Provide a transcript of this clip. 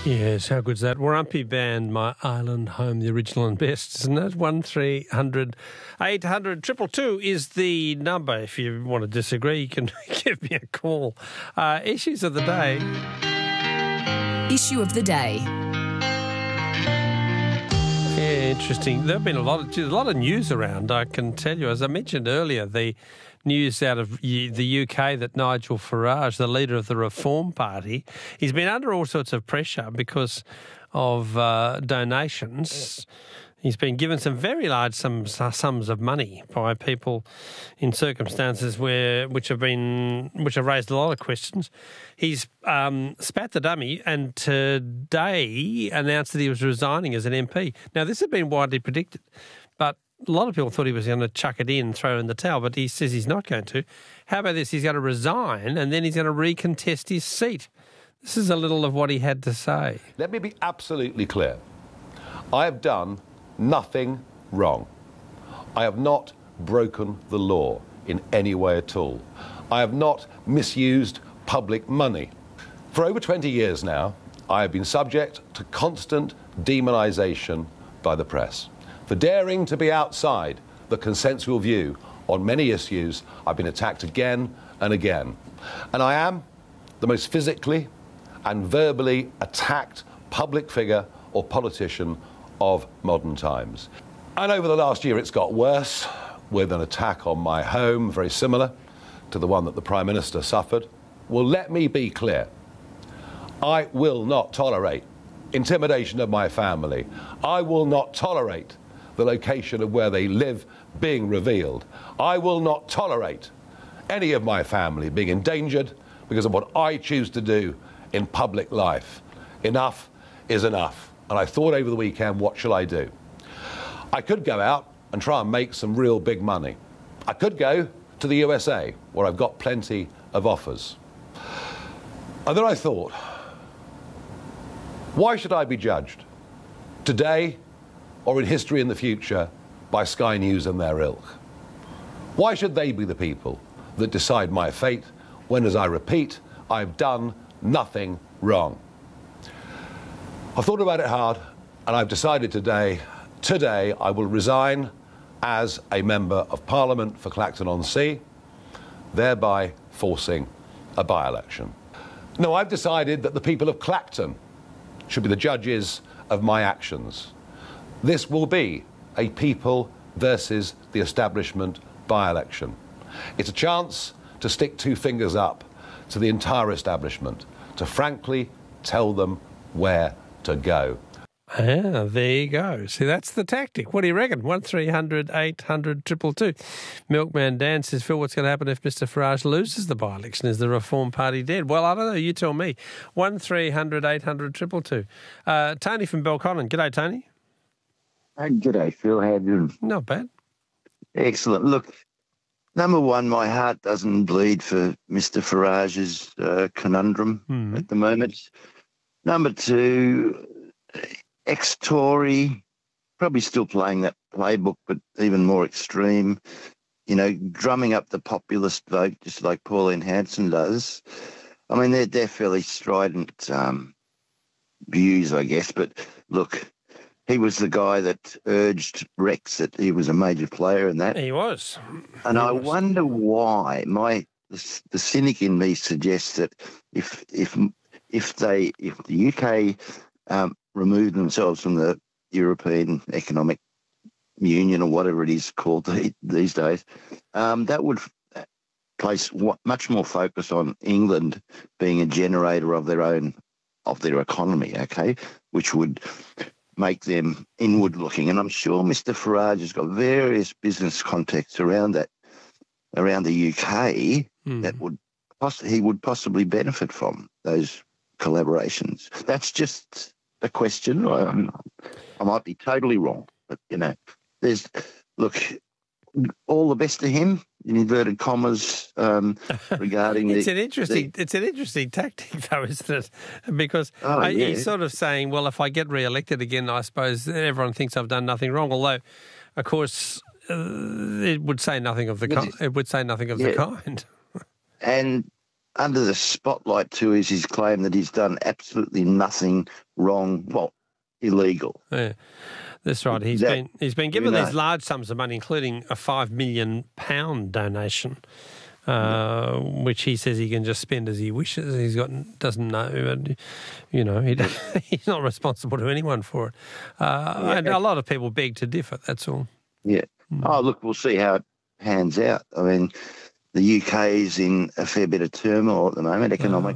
Yes, how good's that? Warumpi Band, My Island Home, the original and best, isn't it? 1300 800 222 is the number. If you want to disagree, you can give me a call. Issues of the day. Issue of the day. Yeah, interesting. There have been a lot of news around, I can tell you. As I mentioned earlier, the news out of the UK that Nigel Farage, the leader of the Reform Party, he's been under all sorts of pressure because of donations. He's been given some very large sums of money by people in circumstances which have raised a lot of questions. He's spat the dummy and today announced that he was resigning as an MP. Now, this had been widely predicted, but a lot of people thought he was going to chuck it in, throw in the towel, but he says he's not going to. How about this? He's going to resign and then he's going to recontest his seat. This is a little of what he had to say. Let me be absolutely clear. I have done nothing wrong. I have not broken the law in any way at all. I have not misused public money. For over 20 years now, I have been subject to constant demonisation by the press. For daring to be outside the consensual view on many issues, I've been attacked again and again. And I am the most physically and verbally attacked public figure or politician of modern times. And over the last year it's got worse, with an attack on my home very similar to the one that the Prime Minister suffered. Well, let me be clear. I will not tolerate intimidation of my family. I will not tolerate the location of where they live being revealed. I will not tolerate any of my family being endangered because of what I choose to do in public life. Enough is enough. And I thought over the weekend, what shall I do? I could go out and try and make some real big money. I could go to the USA, where I've got plenty of offers. And then I thought, why should I be judged today or in history in the future by Sky News and their ilk? Why should they be the people that decide my fate when, as I repeat, I've done nothing wrong? I've thought about it hard, and I've decided today I will resign as a Member of Parliament for Clacton-on-Sea, thereby forcing a by-election. No, I've decided that the people of Clacton should be the judges of my actions. This will be a people versus the establishment by-election. It's a chance to stick two fingers up to the entire establishment, to frankly tell them where to go. Ah, there you go. See, that's the tactic. What do you reckon? 1300 800 222. Milkman Dan says, Phil, what's going to happen if Mr Farage loses the by-election? Is the Reform Party dead? Well, I don't know. You tell me. 1300 800 222. Tony from Belconnen. G'day, Tony. G'day, Phil. How you doing? Not bad. Excellent. Look, number one, my heart doesn't bleed for Mr Farage's conundrum at the moment. Number two, ex-Tory, probably still playing that playbook, but even more extreme, drumming up the populist vote just like Pauline Hanson does. I mean, they're fairly strident views, I guess, but look, he was the guy that urged Brexit. He was a major player in that. He was. And I wonder why. The cynic in me suggests that if the UK remove themselves from the European Economic Union or whatever it is called these days, that would place much more focus on England being a generator of their economy, okay, which would make them inward looking. And I'm sure Mr Farage has got various business contacts around the UK that he would possibly benefit from those collaborations. That's just a question. I might be totally wrong, but all the best to him in inverted commas regarding it's an interesting tactic though, isn't it? Because he's sort of saying, well, if I get re-elected again, I suppose everyone thinks I've done nothing wrong. Although, of course, it would say nothing of the kind. It would say nothing of the kind. And under the spotlight too is his claim that he's done absolutely nothing wrong, well, illegal. Yeah, that's right. He's been given these large sums of money, including a £5 million donation, which he says he can just spend as he wishes. Doesn't know, he's not responsible to anyone for it. And a lot of people beg to differ. That's all. Yeah. Oh, look, we'll see how it pans out. I mean, the UK is in a fair bit of turmoil at the moment, economic.